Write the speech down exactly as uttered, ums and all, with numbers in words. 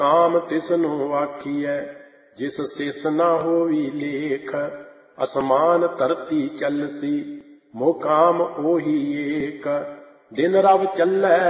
ਕਾਮ ਤਿਸਨੂੰ ਆਖੀਐ ਜਿਸ ਸਿਸ ਨਾ ਹੋਵੀ ਲੇਖ। ਅਸਮਾਨ ਧਰਤੀ ਚੱਲਸੀ ਮੋਹ ਕਾਮ ਉਹੀ ਏਕ। ਦਿਨ ਰਵ ਚੱਲੈ